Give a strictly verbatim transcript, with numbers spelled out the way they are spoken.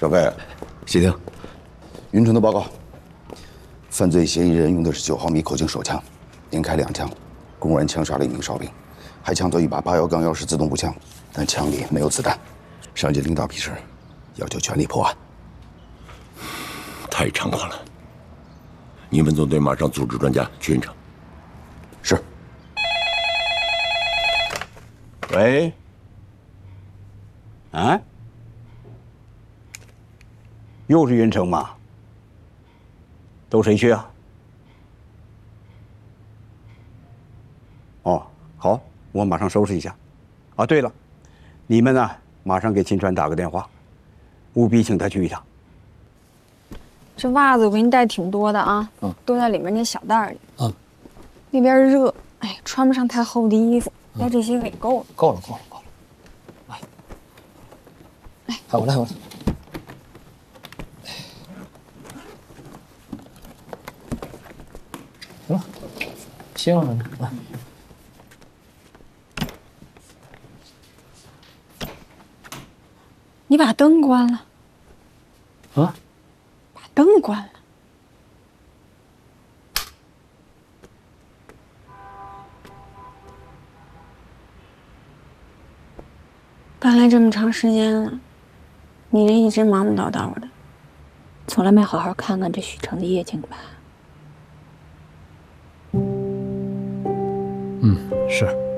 小飞， 谢霆， 云城的报告，犯罪嫌疑人用的是九毫米口径手枪，连开两枪，公然枪杀了一名哨兵，还抢走一把八幺杠幺式自动步枪，但枪里没有子弹。上级领导批示，要求全力破案。 太猖狂了！你们总队马上组织专家去云城。 是。 喂。啊？又是云城吗？都谁去啊？哦，好，我马上收拾一下。啊，对了，你们呢，马上给秦川打个电话，务必请他去一趟。 这袜子我给你带挺多的啊，嗯，都在里面那小袋里。 嗯， 那边热，哎，穿不上太厚的衣服，带这些也够了。 够了，够了，够了。来，哎，好，我来，我来。行了，歇会儿呢，来。 你把灯关了。 啊？ 把灯关了。搬来这么长时间了，你人一直忙忙叨叨的， 从来没好好看看这许城的夜景吧？ 嗯，是。